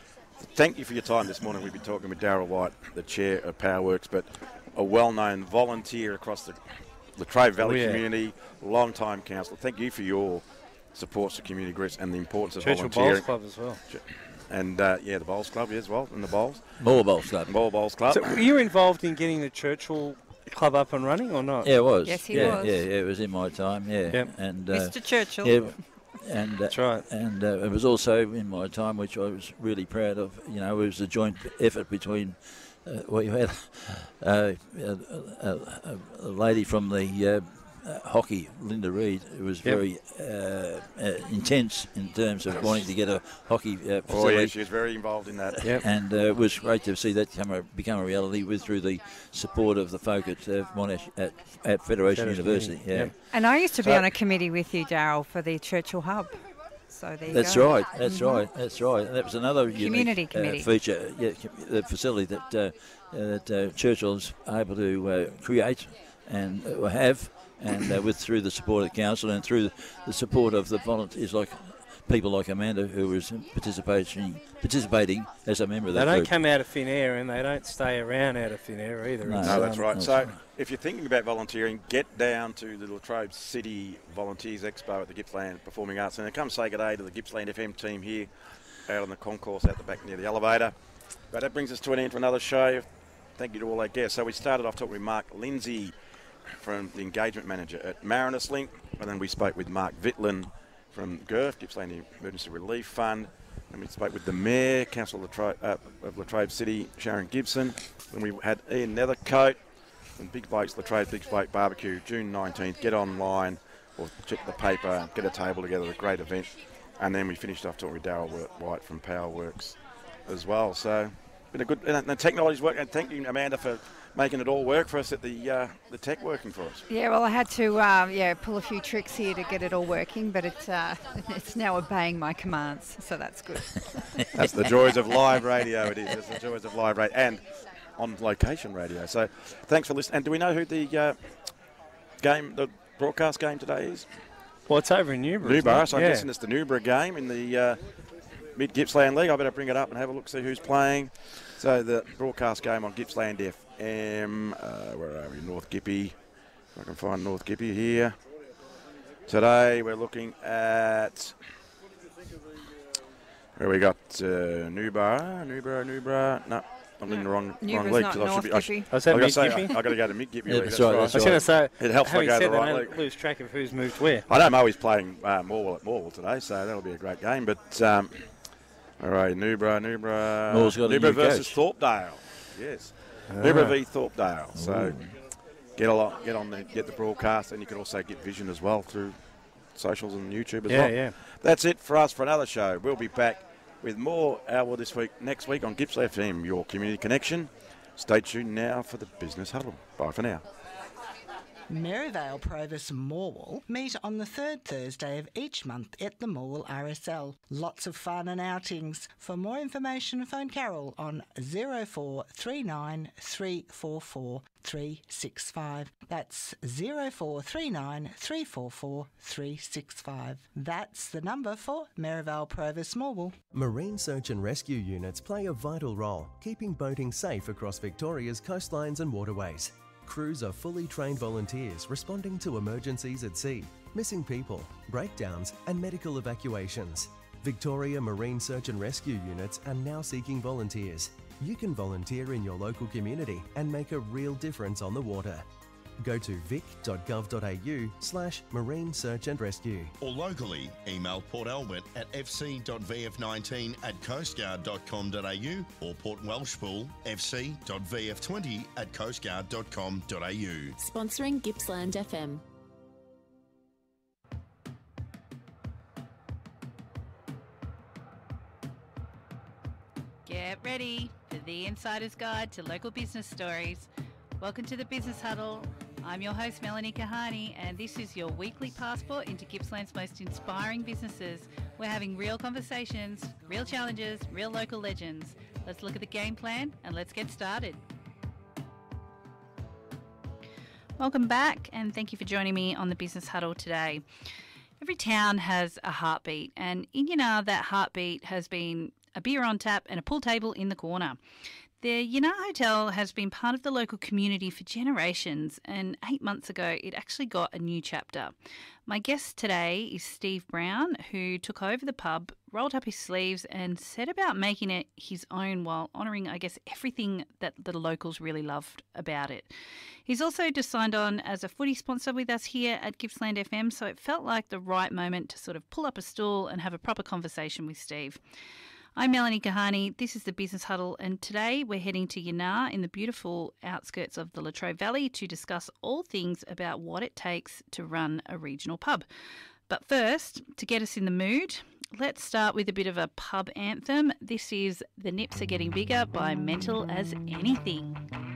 thank you for your time this morning. We've been talking with Darryl White, the chair of Powerworks, but a well-known volunteer across the Latrobe Valley oh, yeah. community, long-time councillor. Thank you for your supports the community groups and the importance of Churchill volunteering. Bowls Club as well. And, uh, yeah, the Bowls Club as well, and the Bowls. Moore Bowls Club. Moore Bowls Club. So were you involved in getting the Churchill Club up and running or not? Yeah, it was. Yes, he yeah, was. Yeah, yeah, it was in my time, yeah. Yep. And, uh, Mister Churchill. Yeah, and, uh, That's right. And uh, it was also in my time, which I was really proud of, you know, it was a joint effort between, uh, well, you had uh, a, a, a, a lady from the uh, Uh, hockey, Linda Reid, who was yep. very uh, uh, intense in terms of wanting to get a hockey uh, facility. Oh, yeah, she was very involved in that. Yep. And uh, it was great to see that come a, become a reality with through the support of the folk at uh, Monash at, at Federation, Federation University. Yeah. Yep. And I used to be so on a committee with you, Darryl, for the Churchill Hub. So there you That's go. right. That's mm-hmm. right. That's right. And that was another community unique committee. Uh, feature, yeah, the facility that uh, uh, that uh, Churchill's able to uh, create and uh, have and uh, with through the support of the council and through the, the support of the volunteers like people like Amanda, who was participating participating as a member of They that don't group. come out of thin air, and they don't stay around out of thin air either. No, It's, No, that's um, right. that's So right. if you're thinking about volunteering, get down to the Latrobe City Volunteers Expo at the Gippsland Performing Arts Centre. Come say good day to the Gippsland F M team here out on the concourse out the back near the elevator. But that brings us to an end for another show. Thank you to all our guests. So we started off talking with Mark Lindsay, from the engagement manager at Marinus Link, and then we spoke with Mark Vitlin from G E R F, Gippsland Emergency Relief Fund, and we spoke with the Mayor, Council of Latrobe, uh, of Latrobe City, Sharon Gibson, and we had Ian Nethercoat from Big Blokes Latrobe Big Bloke Barbecue, June nineteenth. Get online or check the paper, get a table together, a great event, and then we finished off talking with Darryl White from Powerworks as well. So been a good, and the technology's work, and thank you, Amanda, for making it all work for us at the uh, the tech working for us. Yeah, well, I had to um, yeah pull a few tricks here to get it all working, but it's uh, it's now obeying my commands, so that's good. That's the joys of live radio. It is. It's the joys of live radio and on location radio. So, thanks for listening. And do we know who the uh, game, the broadcast game today is? Well, it's over in Newborough. Newborough. So yeah. I'm guessing it's the Newborough game in the uh, Mid Gippsland League. I better bring it up and have a look, see who's playing. So the broadcast game on Gippsland F M. Uh, where are we? North Gippy. If I can find North Gippy here. Today we're looking at. Where we got uh, Newborough, Newborough, Newborough. No, I'm in the wrong, wrong league. Not I should be. I, should, I said I Mid say, Gippy. I, I got to go to Mid Gippy Yeah, League. that's That's right, right. that's I was going to say, It helps if I having go to said the that, right I league. don't lose track of who's moved where. I know Moe's playing uh, Morwell at Morwell today, so that'll be a great game. But um, all right, Newborough, Newborough, Morwell's got a Newborough new versus coach. Thorpedale. Yes, Ah. Newborough v Thorpedale. So get a lot, get on the get the broadcast, and you can also get vision as well through socials and YouTube as Yeah, well. yeah. That's it for us for another show. We'll be back with more hour this week, next week on Gippsland F M, your community connection. Stay tuned now for the Business Huddle. Bye for now. Maryvale, Provis and Morwell meet on the third Thursday of each month at the Morwell R S L. Lots of fun and outings. For more information, phone Carol on zero four three nine three four four three six five. That's zero four three nine three four four three six five. That's the number for Maryvale, Provis, Morwell. Marine search and rescue units play a vital role, keeping boating safe across Victoria's coastlines and waterways. Crews are fully trained volunteers responding to emergencies at sea, missing people, breakdowns and medical evacuations. Victoria Marine Search and Rescue units are now seeking volunteers. You can volunteer in your local community and make a real difference on the water. Go to vic.gov.au slash marine search and rescue. Or locally, email Port Albert at f c dot v f nineteen at coastguard dot com dot a u or Port Welshpool f c dot v f twenty at coastguard dot com dot a u. Sponsoring Gippsland F M. Get ready for the Insider's Guide to Local Business Stories. Welcome to the Business Huddle. I'm your host, Melanie Kahani, and this is your weekly passport into Gippsland's most inspiring businesses. We're having real conversations, real challenges, real local legends. Let's look at the game plan and let's get started. Welcome back, and thank you for joining me on the Business Huddle today. Every town has a heartbeat, and in Yanar, that heartbeat has been a beer on tap and a pool table in the corner. The Yanar Hotel has been part of the local community for generations, and eight months ago it actually got a new chapter. My guest today is Steve Brown, who took over the pub, rolled up his sleeves and set about making it his own while honouring, I guess, everything that the locals really loved about it. He's also just signed on as a footy sponsor with us here at Gippsland F M, so it felt like the right moment to sort of pull up a stool and have a proper conversation with Steve. I'm Melanie Kahani, this is the Business Huddle, and today we're heading to Yanar in the beautiful outskirts of the Latrobe Valley to discuss all things about what it takes to run a regional pub. But first, to get us in the mood, let's start with a bit of a pub anthem. This is The Nips Are Getting Bigger by Mental As Anything.